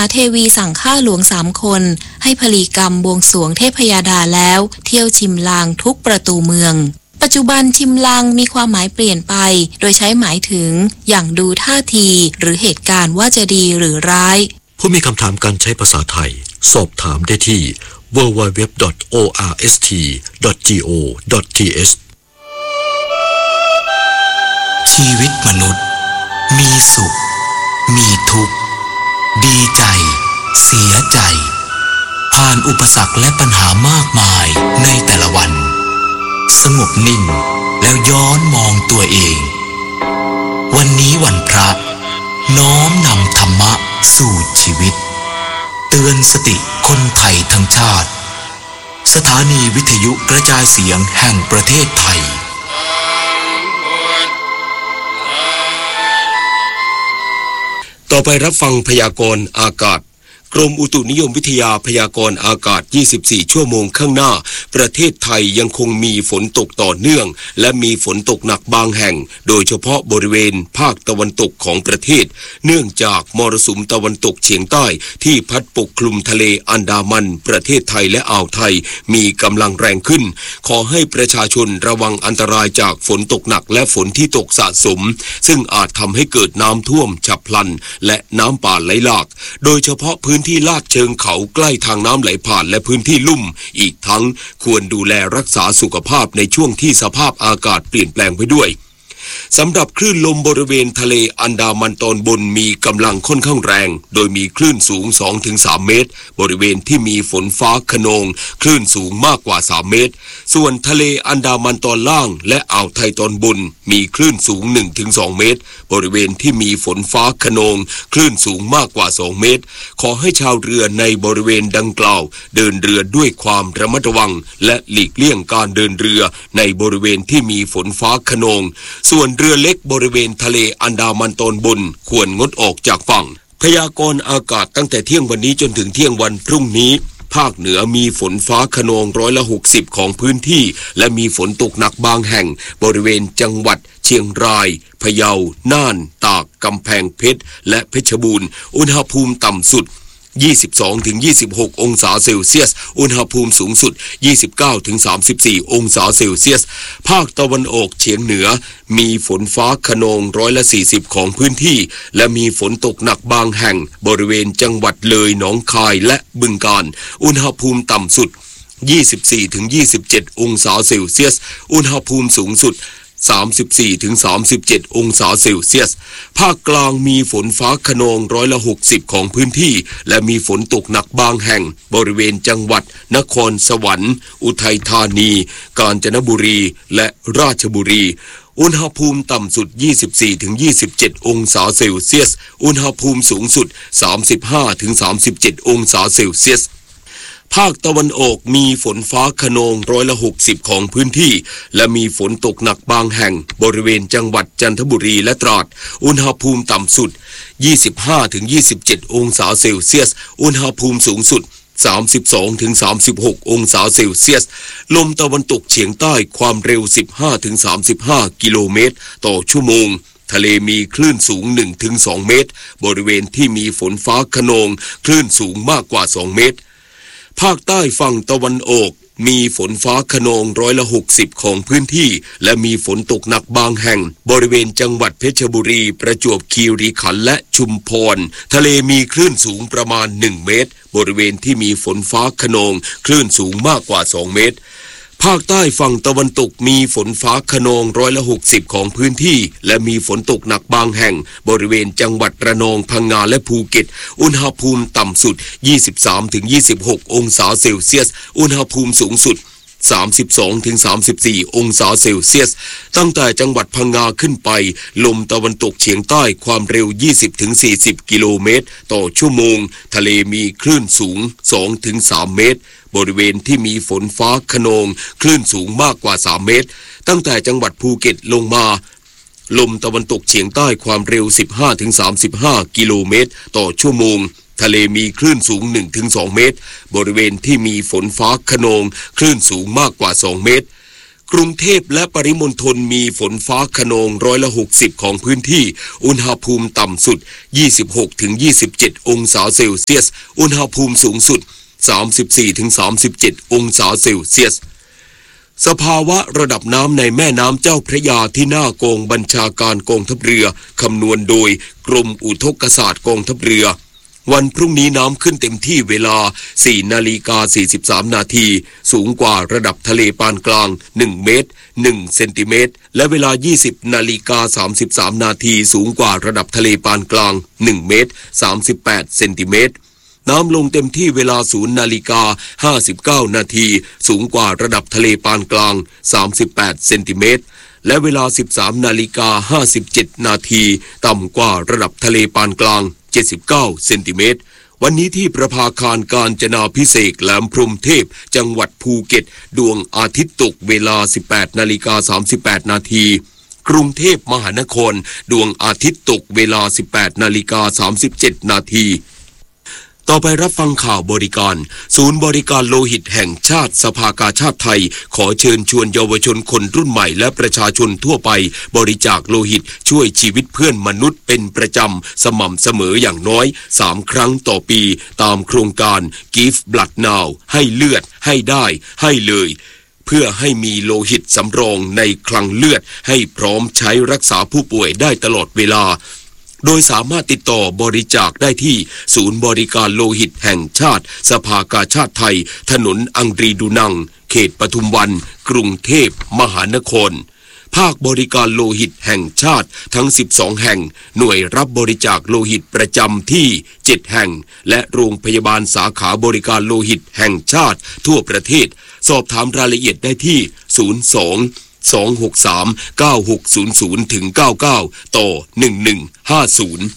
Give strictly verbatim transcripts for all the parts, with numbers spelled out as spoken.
เทวีสั่งฆ่าหลวงสามคนให้พลีกรรมบวงสรวงเทพยดาแล้วเที่ยวชิมลางทุกประตูเมืองปัจจุบันชิมลางมีความหมายเปลี่ยนไปโดยใช้หมายถึงอย่างดูท่าทีหรือเหตุการณ์ว่าจะดีหรือร้ายผู้มีคำถามการใช้ภาษาไทยสอบถามได้ที่ ดับเบิลยู ดับเบิลยู ดับเบิลยู ดอท โอ อาร์ เอส ที ดอท จี โอ ดอท ที เอชชีวิตมนุษย์มีสุขมีทุกข์ดีใจเสียใจผ่านอุปสรรคและปัญหามากมายในแต่ละวันสงบนิ่งแล้วย้อนมองตัวเองวันนี้วันพระน้อมนำธรรมะสู่ชีวิตเตือนสติคนไทยทั้งชาติสถานีวิทยุกระจายเสียงแห่งประเทศไทยต่อไปรับฟังพยากรณ์อากาศกรมอุตุนิยมวิทยาพยากรณ์อากาศยี่สิบสี่ชั่วโมงข้างหน้าประเทศไทยยังคงมีฝนตกต่อเนื่องและมีฝนตกหนักบางแห่งโดยเฉพาะบริเวณภาคตะวันตกของประเทศเนื่องจากมรสุมตะวันตกเฉียงใต้ที่พัดปกคลุมทะเลอันดามันประเทศไทยและอ่าวไทยมีกำลังแรงขึ้นขอให้ประชาชนระวังอันตรายจากฝนตกหนักและฝนที่ตกสะสมซึ่งอาจทำให้เกิดน้ำท่วมฉับพลันและน้ำป่าไหลหลากโดยเฉพาะพื้นที่ลาดเชิงเขาใกล้ทางน้ำไหลผ่านและพื้นที่ลุ่มอีกทั้งควรดูแลรักษาสุขภาพในช่วงที่สภาพอากาศเปลี่ยนแปลงไปด้วยสำหรับคลื่นลมบริเวณทะเลอันดามันตอนบนมีกำลังค่อนข้างแรงโดยมีคลื่นสูง สองถึงสาม เมตรบริเวณที่มีฝนฟ้าคะนองคลื่นสูงมากกว่าสามเมตรส่วนทะเลอันดามันตอนล่างและอ่าวไทยตอนบนมีคลื่นสูง หนึ่งถึงสอง เมตรบริเวณที่มีฝนฟ้าคะนองคลื่นสูงมากกว่าสองเมตรขอให้ชาวเรือในบริเวณดังกล่าวเดินเรือด้วยความระมัดระวังและหลีกเลี่ยงการเดินเรือในบริเวณที่มีฝนฟ้าคะนองส่วนเรือเล็กบริเวณทะเลอันดามันตอนบนควรงดออกจากฝั่งพยากรณ์อากาศตั้งแต่เที่ยงวันนี้จนถึงเที่ยงวันพรุ่งนี้ภาคเหนือมีฝนฟ้าคะนองร้อยละหกสิบของพื้นที่และมีฝนตกหนักบางแห่งบริเวณจังหวัดเชียงรายพะเยาน่านตากกำแพงเพชรและเพชรบูรณ์อุณหภูมิต่ำสุดยี่สิบสองถึงยี่สิบหกองศาเซลเซียสอุณหภูมิสูงสุดยี่สิบเก้าถึงสามสิบสี่องศาเซลเซียสภาคตะวันออกเฉียงเหนือมีฝนฟ้าคะนองร้อยละสี่สิบของพื้นที่และมีฝนตกหนักบางแห่งบริเวณจังหวัดเลยหนองคายและบึงกาฬอุณหภูมิต่ำสุดยี่สิบสี่ถึงยี่สิบเจ็ดองศาเซลเซียสอุณหภูมิสูงสุดสามสิบสี่ถึงสามสิบเจ็ดองศาเซลเซียสภาคกลางมีฝนฟ้าคะนองร้อยละหกสิบของพื้นที่และมีฝนตกหนักบางแห่งบริเวณจังหวัดนครสวรรค์อุทัยธานีกาญจนบุรีและราชบุรีอุณหภูมิต่ำสุด ยี่สิบสี่ถึงยี่สิบเจ็ดองศาเซลเซียสอุณหภูมิสูงสุด สามสิบห้าถึงสามสิบเจ็ดองศาเซลเซียสภาคตะวันออกมีฝนฟ้าคะนองร้อยละหกสิบของพื้นที่และมีฝนตกหนักบางแห่งบริเวณจังหวัดจันทบุรีและตราดอุณหภูมิต่ำสุด ยี่สิบห้าถึงยี่สิบเจ็ดองศาเซลเซียสอุณหภูมิสูงสุด สามสิบสองถึงสามสิบหกองศาเซลเซียสลมตะวันตกเฉียงใต้ความเร็ว สิบห้าถึงสามสิบห้า กิโลเมตรต่อชั่วโมงทะเลมีคลื่นสูง หนึ่งถึงสอง เมตรบริเวณที่มีฝนฟ้าคะนองคลื่นสูงมากกว่าสองเมตรภาคใต้ฝั่งตะวันออกมีฝนฟ้าคะนองร้อยละหกสิบของพื้นที่และมีฝนตกหนักบางแห่งบริเวณจังหวัดเพชรบุรีประจวบคีรีขันธ์และชุมพรทะเลมีคลื่นสูงประมาณหนึ่งเมตรบริเวณที่มีฝนฟ้าคะนองคลื่นสูงมากกว่าสองเมตรภาคใต้ฝั่งตะวันตกมีฝนฟ้าคะนองร้อยละหกสิบของพื้นที่และมีฝนตกหนักบางแห่งบริเวณจังหวัดระนองพังงาและภูเก็ตอุณหภูมิต่ำสุด ยี่สิบสามถึงยี่สิบหกองศาเซลเซียสอุณหภูมิสูงสุด สามสิบสองถึงสามสิบสี่องศาเซลเซียสตั้งแต่จังหวัดพังงาขึ้นไปลมตะวันตกเฉียงใต้ความเร็ว ยี่สิบถึงสี่สิบ กิโลเมตรต่อชั่วโมงทะเลมีคลื่นสูง สองถึงสาม เมตรบริเวณที่มีฝนฟ้าคะนองคลื่นสูงมากกว่าสามเมตรตั้งแต่จังหวัดภูเก็ตลงมาลมตะวันตกเฉียงใต้ความเร็ว สิบห้าถึงสามสิบห้า กิโลเมตรต่อชั่วโมงทะเลมีคลื่นสูง หนึ่งถึงสอง เมตรบริเวณที่มีฝนฟ้าคะนองคลื่นสูงมากกว่าสองเมตรกรุงเทพและปริมณฑลมีฝนฟ้าคะนองร้อยละหกสิบของพื้นที่อุณหภูมิต่ำสุด ยี่สิบหกถึงยี่สิบเจ็ด องศาเซลเซียสอุณหภูมิสูงสุด สามสิบสี่ถึงสามสิบเจ็ด องศาเซลเซียสสภาวะระดับน้ำในแม่น้ำเจ้าพระยาที่หน้ากองบัญชาการกองทัพเรือคำนวณโดยกรมอุทกศาสตร์กองทัพเรือวันพรุ่งนี้น้ำขึ้นเต็มที่เวลา สี่นาฬิกาสี่สิบสาม นาทีสูงกว่าระดับทะเลปานกลาง หนึ่ง เมตร หนึ่ง เซนติเมตรและเวลา ยี่สิบนาฬิกาสามสิบสาม นาทีสูงกว่าระดับทะเลปานกลาง หนึ่ง เมตร สามสิบแปด เซนติเมตรน้ำลงเต็มที่เวลา ศูนย์นาฬิกาห้าสิบเก้า นาทีสูงกว่าระดับทะเลปานกลาง สามสิบแปด เซนติเมตรและเวลา สิบสามนาฬิกาห้าสิบเจ็ด นาทีต่ำกว่าระดับทะเลปานกลาง เจ็ดสิบเก้า เซนติเมตรวันนี้ที่ประภาคารกาญจนาภิเษกแหลมพรหมเทพจังหวัดภูเก็ตดวงอาทิตย์ตกเวลา สิบแปดนาฬิกาสามสิบแปด นาทีกรุงเทพมหานครดวงอาทิตย์ตกเวลา สิบแปดนาฬิกาสามสิบเจ็ด นาทีต่อไปรับฟังข่าวบริการศูนย์บริการโลหิตแห่งชาติสภากาชาดไทยขอเชิญชวนเยาวชนคนรุ่นใหม่และประชาชนทั่วไปบริจาคโลหิตช่วยชีวิตเพื่อนมนุษย์เป็นประจำสม่ำเสมออย่างน้อยสามครั้งต่อปีตามโครงการ Give Blood Now ให้เลือดให้ได้ให้เลยเพื่อให้มีโลหิตสำรองในคลังเลือดให้พร้อมใช้รักษาผู้ป่วยได้ตลอดเวลาโดยสามารถติดต่อบริจาคได้ที่ศูนย์บริการโลหิตแห่งชาติสภากาชาดไทยถนนอังรีดูนังเขตปทุมวันกรุงเทพมหานครภาคบริการโลหิตแห่งชาติทั้งสิบสองแห่งหน่วยรับบริจาคโลหิตประจำที่เจ็ดแห่งและโรงพยาบาลสาขาบริการโลหิตแห่งชาติทั่วประเทศสอบถามรายละเอียดได้ที่ศูนย์ สอง สอง หก สาม เก้า หก ศูนย์ ศูนย์ ถึง เก้า เก้า ต่อ หนึ่ง หนึ่ง ห้า ศูนย์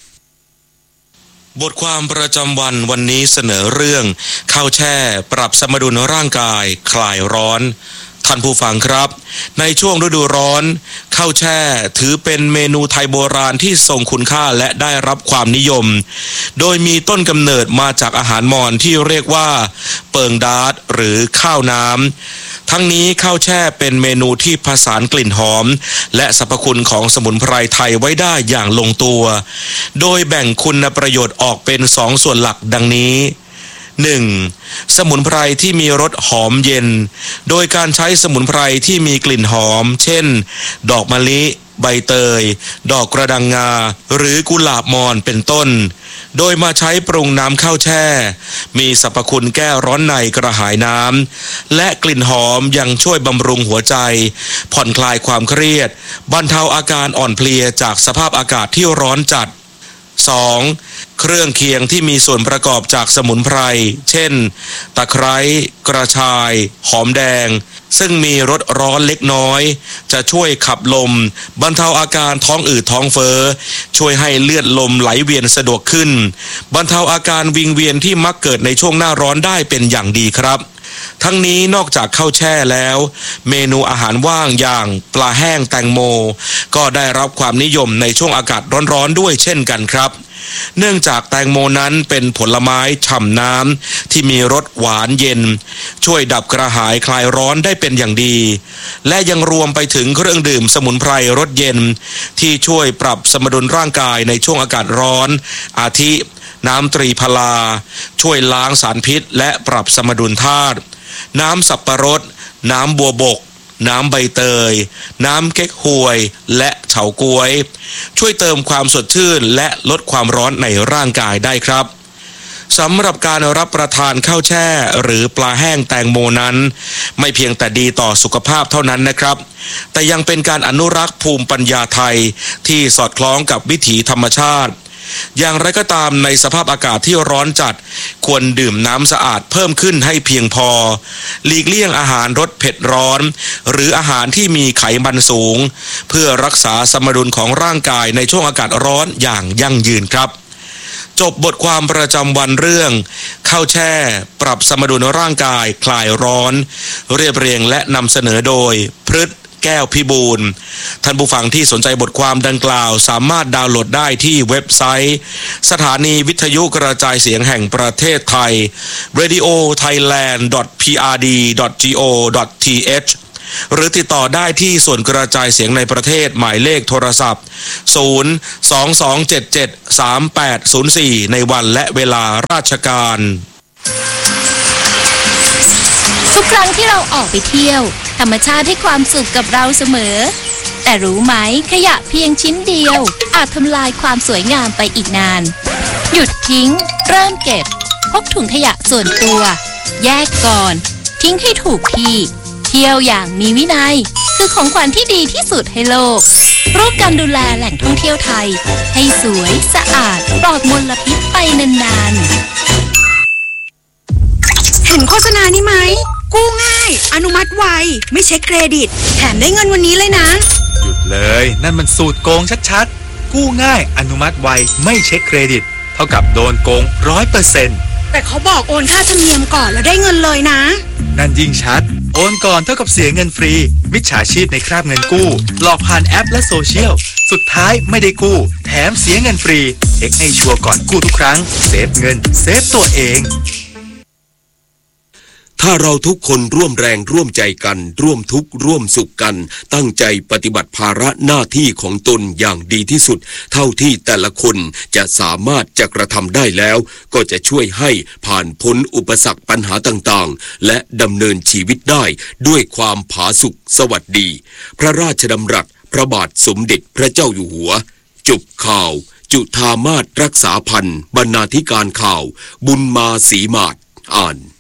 บทความประจำวันวันนี้เสนอเรื่องข้าวแช่ปรับสมดุลร่างกายคลายร้อนท่านผู้ฟังครับในช่วงฤดูร้อนข้าวแช่ถือเป็นเมนูไทยโบราณที่ทรงคุณค่าและได้รับความนิยมโดยมีต้นกำเนิดมาจากอาหารมอญที่เรียกว่าเปิงดาดหรือข้าวน้ำทั้งนี้ข้าวแช่เป็นเมนูที่ผสานกลิ่นหอมและสรรพคุณของสมุนไพรไทยไว้ได้อย่างลงตัวโดยแบ่งคุณประโยชน์ออกเป็นสองส่วนหลักดังนี้หนึ่งสมุนไพรที่มีรสหอมเย็นโดยการใช้สมุนไพรที่มีกลิ่นหอมเช่นดอกมะลิใบเตยดอกกระดังงาหรือกุหลาบมอนเป็นต้นโดยมาใช้ปรุงน้ำข้าวแช่มีสรรพคุณแก้ร้อนในกระหายน้ำและกลิ่นหอมยังช่วยบำรุงหัวใจผ่อนคลายความเครียดบรรเทาอาการอ่อนเพลียจากสภาพอากาศที่ร้อนจัด สอง เครื่องเคียงที่มีส่วนประกอบจากสมุนไพรเช่นตะไคร้กระชายหอมแดงซึ่งมีรสร้อนเล็กน้อยจะช่วยขับลมบรรเทาอาการท้องอืดท้องเฟ้อช่วยให้เลือดลมไหลเวียนสะดวกขึ้นบรรเทาอาการวิงเวียนที่มักเกิดในช่วงหน้าร้อนได้เป็นอย่างดีครับทั้งนี้นอกจากข้าวแช่แล้วเมนูอาหารว่างอย่างปลาแห้งแตงโมก็ได้รับความนิยมในช่วงอากาศร้อนๆด้วยเช่นกันครับเนื่องจากแตงโมนั้นเป็นผลไม้ฉ่ำน้ำที่มีรสหวานเย็นช่วยดับกระหายคลายร้อนได้เป็นอย่างดีและยังรวมไปถึงเครื่องดื่มสมุนไพรรสเย็นที่ช่วยปรับสมดุลร่างกายในช่วงอากาศร้อนอาทิน้ำตรีพลาช่วยล้างสารพิษและปรับสมดุลธาตุน้ำสับปะรดน้ำบัวบกน้ำใบเตยน้ำเก๊กฮวยและเฉาก๊วยช่วยเติมความสดชื่นและลดความร้อนในร่างกายได้ครับสำหรับการรับประทานข้าวแช่หรือปลาแห้งแตงโมนั้นไม่เพียงแต่ดีต่อสุขภาพเท่านั้นนะครับแต่ยังเป็นการอนุรักษ์ภูมิปัญญาไทยที่สอดคล้องกับวิถีธรรมชาติอย่างไรก็ตามในสภาพอากาศที่ร้อนจัดควรดื่มน้ำสะอาดเพิ่มขึ้นให้เพียงพอหลีกเลี่ยงอาหารรสเผ็ดร้อนหรืออาหารที่มีไขมันสูงเพื่อรักษาสมดุลของร่างกายในช่วงอากาศร้อนอย่างยั่งยืนครับจบบทความประจำวันเรื่องข้าวแช่ปรับสมดุลร่างกายคลายร้อนเรียบเรียงและนำเสนอโดยพฤษแก้วพิบูลท่านผู้ฟังที่สนใจบทความดังกล่าวสามารถดาวน์โหลดได้ที่เว็บไซต์สถานีวิทยุกระจายเสียงแห่งประเทศไทย radio thailand dot p r d dot go dot t h หรือติดต่อได้ที่ส่วนกระจายเสียงในประเทศหมายเลขโทรศัพท์ศูนย์ สอง สอง เจ็ด เจ็ด สาม แปด ศูนย์ สี่ในวันและเวลาราชการทุกครั้งที่เราออกไปเที่ยวธรรมชาติให้ความสุขกับเราเสมอแต่รู้ไหมขยะเพียงชิ้นเดียวอาจทำลายความสวยงามไปอีกนานหยุดทิ้งเริ่มเก็บพกถุงขยะส่วนตัวแยกก่อนทิ้งให้ถูกที่เที่ยวอย่างมีวินัยคือของขวัญที่ดีที่สุดให้โลกร่วมกันดูแลแหล่งท่องเที่ยวไทยให้สวยสะอาดปลอดมลพิษไปนานๆเห็นโฆษณานี้ไหมกู้ง่ายอนุมัติไวไม่เช็คเครดิตแถมได้เงินวันนี้เลยนะหยุดเลยนั่นมันสูตรโกงชัดๆกู้ง่ายอนุมัติไวไม่เช็คเครดิตเท่ากับโดนโกง ร้อยเปอร์เซ็นต์แต่เขาบอกโอนค่าธรรมเนียมก่อนแล้วได้เงินเลยนะนั่นยิ่งชัดโอนก่อนเท่ากับเสียเงินฟรีมิจฉาชีพในคราบเงินกู้หลอกผ่านแอปและโซเชียลสุดท้ายไม่ได้กู้แถมเสียเงินฟรีเช็คให้ชัวร์ก่อนกู้ทุกครั้งเซฟเงินเซฟตัวเองถ้าเราทุกคนร่วมแรงร่วมใจกันร่วมทุกข์ร่วมสุขกันตั้งใจปฏิบัติภาระหน้าที่ของตนอย่างดีที่สุดเท่าที่แต่ละคนจะสามารถจะกระทำได้แล้วก็จะช่วยให้ผ่านพ้นอุปสรรคปัญหาต่างๆและดำเนินชีวิตได้ด้วยความผาสุกสวัสดีพระราชดำรัสพระบาทสมเด็จพระเจ้าอยู่หัวจบข่าวจุฑามาสรักษาพันธ์บรรณาธิการข่าวบุญมาศรีมาศอ่าน